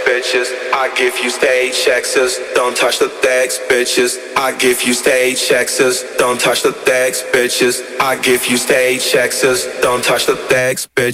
bitches. I give you stage access. Don't touch the decks, bitches. I give you stage access. Don't touch the decks, bitches. I give you stage access. Don't touch the decks, bitches.